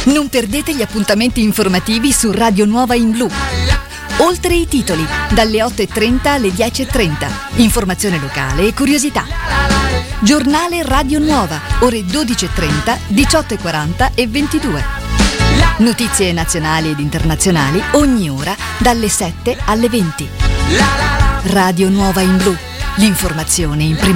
Non perdete gli appuntamenti informativi su Radio Nuova in Blu. Oltre i titoli, dalle 8.30 alle 10.30. Informazione locale e curiosità. Giornale Radio Nuova, ore 12.30, 18.40 e 22. Notizie nazionali ed internazionali ogni ora dalle 7 alle 20. Radio Nuova in Blu, l'informazione in prima